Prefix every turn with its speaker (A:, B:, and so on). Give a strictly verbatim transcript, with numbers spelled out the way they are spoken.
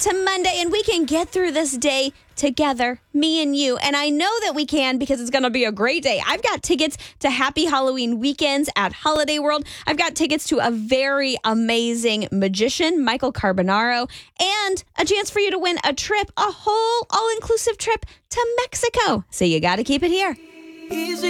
A: to Monday, and we can get through this day together, me and you. And I know that we can because it's going to be a great day. I've got tickets to Happy Halloween Weekends at Holiday World. I've got tickets to a very amazing magician, Michael Carbonaro, and a chance for you to win a trip, a whole all-inclusive trip to Mexico. So you got to keep it here.